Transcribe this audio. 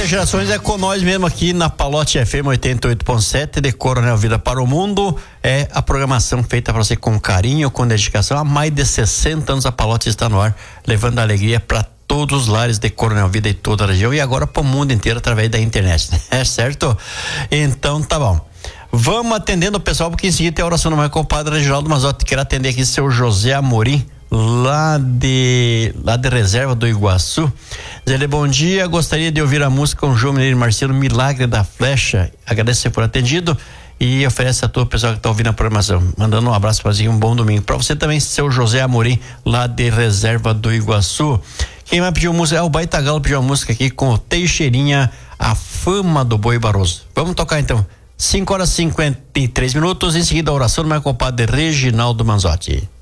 Muitas gerações é com nós mesmo aqui na Palote FM 88.7 de Coronel Vida para o Mundo. É a programação feita para você com carinho, com dedicação. Há mais de 60 anos a Palote está no ar, levando alegria para todos os lares de Coronel Vida e toda a região e agora para o mundo inteiro através da internet. É certo? Então tá bom. Vamos atendendo o pessoal, porque em seguida tem a oração do meu compadre Reginaldo Mazotti. Quero atender aqui seu José Amorim, lá de Reserva do Iguaçu. Ele, bom dia, gostaria de ouvir a música com João Mineiro e Marcelo, Milagre da Flecha. Agradeço por atendido e oferece a todo o pessoal que está ouvindo a programação. Mandando um abraço para você, um bom domingo. Para você também, seu José Amorim, lá de Reserva do Iguaçu. Quem vai pedir música? O Baita Galo pediu uma música aqui com o Teixeirinha, A Fama do Boi Barroso. Vamos tocar então. 5 horas e 53 minutos. Em seguida, a oração do meu compadre Reginaldo Manzotti.